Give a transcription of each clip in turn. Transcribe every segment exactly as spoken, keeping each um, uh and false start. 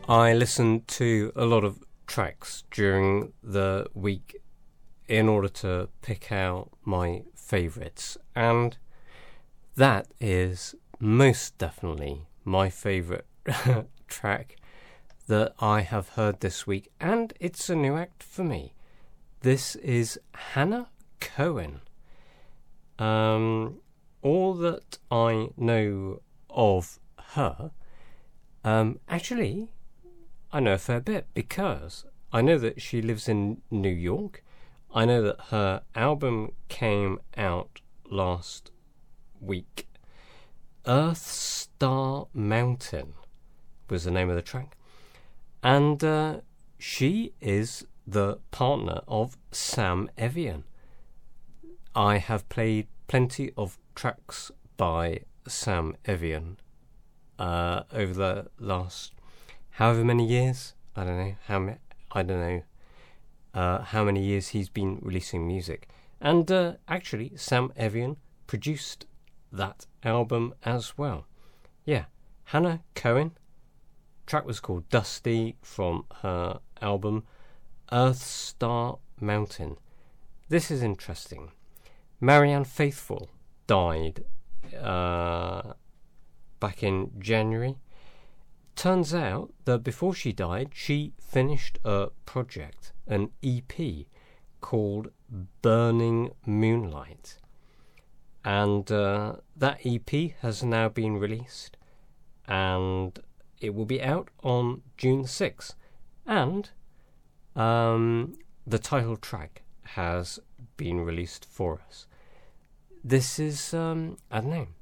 I listened to a lot of tracks during the week in order to pick out my favourites, and that is most definitely my favourite track that I have heard this week, and it's a new act for me. This is Hannah Cohen. Um, all that I know of her, um, actually, I know a fair bit, because I know that she lives in New York. I know that her album came out last week. Earth Star Mountain was the name of the track. And uh, she is the partner of Sam Evian. I have played plenty of tracks by Sam Evian uh, over the last however many years. I don't know how ma- I don't know uh, how many years he's been releasing music. And uh, actually, Sam Evian produced that album as well. Yeah, Hannah Cohen. Track was called Dusty from her album Earth Star Mountain. This is interesting. Marianne Faithfull died uh, back in January. Turns out that before she died, she finished a project, an E P called Burning Moonlight. And uh, that E P has now been released, and it will be out on June sixth. And um, the title track has been released for us. This is, um, I don't know.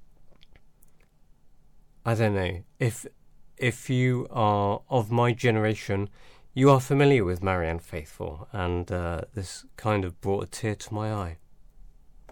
I don't know. If if you are of my generation, you are familiar with Marianne Faithfull, and uh, this kind of brought a tear to my eye